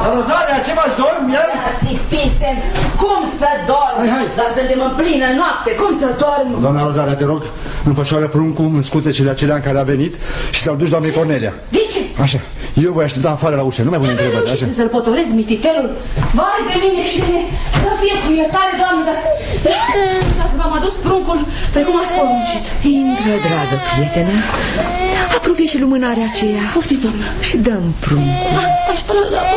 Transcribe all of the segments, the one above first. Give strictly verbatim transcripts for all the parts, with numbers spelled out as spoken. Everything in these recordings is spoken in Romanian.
Rosalia, ce faci, dorm iar? Țipisem, cum să dorm? Hai, hai. Dar suntem în plină noapte, cum să dorm? Doamna Rosalia, te rog, înfășoară pruncul în scutecele acelea în care a venit și să-l duci doamnei Cornelia. De ce? Așa, eu voi aștepta afară la ușă, nu mai pune întrebări, așa. Să-l potolez mititelul? Vai de mine și mine, să fie cu iertare, Doamne, dar... Azi v-am adus pruncul precum ați poruncit. Intră, dragă prietenă, apropie și lumânarea aceea. Poftiți, doamnă. Și dăm pruncul. Așa, da, da,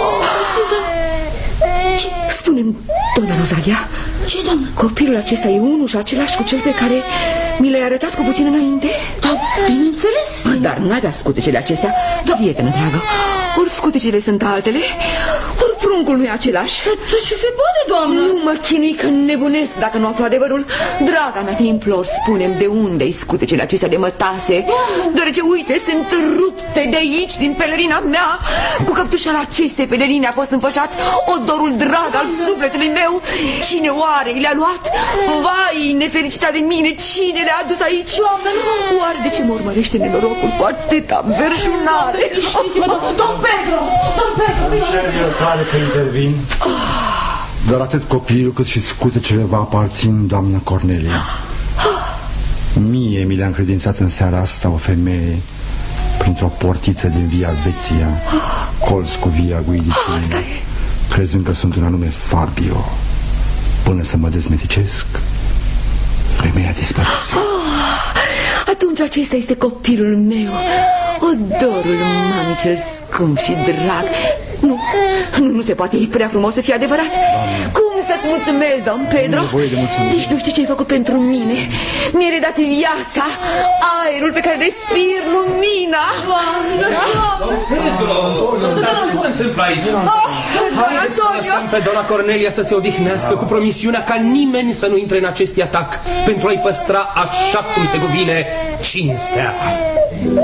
Ce? Spune-mi, doamna Rosalia, ce, doamnă? copilul acesta e unul și același cu cel pe care mi l-ai arătat cu puțin înainte? Da, bineînțeles. Dar n-avea scutecele acestea, da, prietenă dragă. Ori scutecele sunt altele, ori pruncul nu e același. Ce se poate, doamnă? Nu mă chinui că nebunesc dacă nu aflu adevărul. Draga mea, te implor, spune-mi de unde-i scutecele acestea de mătase. Deoarece, uite, sunt rupte de aici, din pelerina mea. Cu căptușala acestei pelerine a fost înfășat odorul drag al sufletului meu. Cine oare i le-a luat? Vai, nefericita de mine, cine le-a adus aici? Doamne, nu! Oare de ce mă urmărește nenorocul cu atâta înverșunare? Știți-vă, domn Pedro, domn Pedro, Care că intervin, dar atât copilul cât și scutecele vă aparțin, doamnă Cornelia. Mie mi le-a încredințat în seara asta o femeie printr-o portiță din Via Veția, colț cu Via Guidicii, crezând că sunt un anume Fabio. Până să mă dezmeticesc, femeia dispăruse. Atunci acesta este copilul meu, odorul mamii cel scump și drag. Nu, nu, nu se poate, e prea frumos să fie adevărat. Doamne. Cum să-ți mulțumesc, domn Pedro? Deci nu știi ce ai făcut pentru mine. Mi-ai redat viața, aerul pe care respir, lumina. Doamne, Domn Pedro, dar ce se întâmplă aici? Haideți să lăsăm pe doamna Cornelia să se odihnească cu promisiunea ca nimeni să nu intre în acest atac pentru a-i păstra așa cum se cuvine cinstea.